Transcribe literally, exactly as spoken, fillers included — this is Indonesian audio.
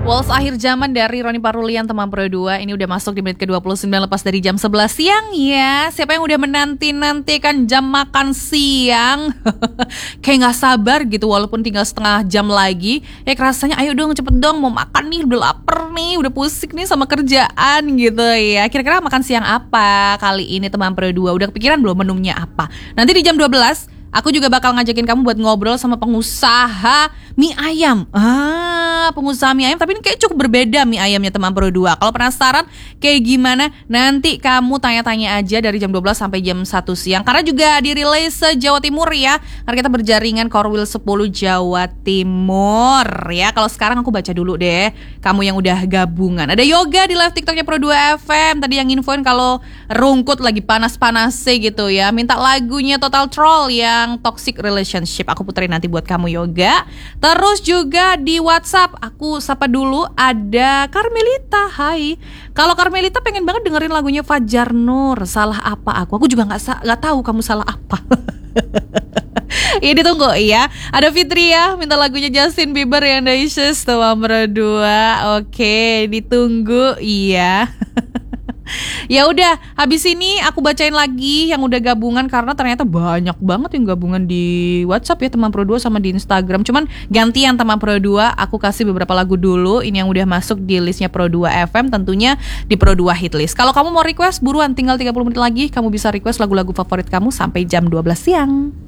Waltz Akhir Zaman dari Roni Parulian teman Pro dua. Ini udah masuk di menit ke dua puluh sembilan lepas dari jam sebelas siang ya. Siapa yang udah menanti-nantikan jam makan siang kayak gak sabar gitu walaupun tinggal setengah jam lagi. Ya rasanya ayo dong cepet dong mau makan nih, udah lapar nih, udah pusing nih sama kerjaan gitu ya. Kira-kira makan siang apa kali ini teman Pro dua? Udah kepikiran belum menunya apa? Nanti di jam dua belas aku juga bakal ngajakin kamu buat ngobrol sama pengusaha mie ayam. Ah, pengusaha mie ayam, tapi ini kayak cukup berbeda mie ayamnya teman Pro dua. Kalau penasaran kayak gimana, nanti kamu tanya-tanya aja dari jam dua belas sampai jam satu siang. Karena juga dirilis se-Jawa Timur ya. Karena kita berjaringan Korwil sepuluh Jawa Timur ya. Kalau sekarang aku baca dulu deh, kamu yang udah gabungan. Ada Yoga di live TikToknya Pro dua F M. Tadi yang infoin kalau Rungkut lagi panas-panasnya gitu ya. Minta lagunya Total Troll yang Toxic Relationship. Aku puterin nanti buat kamu Yoga. Terus juga di WhatsApp aku sapa dulu, ada Carmelita. Hai. Kalau Carmelita pengen banget dengerin lagunya Fajar Nur. Salah apa aku? Aku juga nggak nggak tahu kamu salah apa. Ini ditunggu ya. Ada Fitria minta lagunya Justin Bieber yang Daisius tuh nomor dua. Oke, ditunggu iya. Ya udah, habis ini aku bacain lagi yang udah gabungan karena ternyata banyak banget yang gabungan di WhatsApp ya teman Pro dua sama di Instagram. Cuman gantian teman Pro dua, aku kasih beberapa lagu dulu. Ini yang udah masuk di listnya Pro dua F M, tentunya di Pro dua Hitlist. Kalau kamu mau request buruan, tinggal tiga puluh menit lagi kamu bisa request lagu-lagu favorit kamu sampai jam dua belas siang.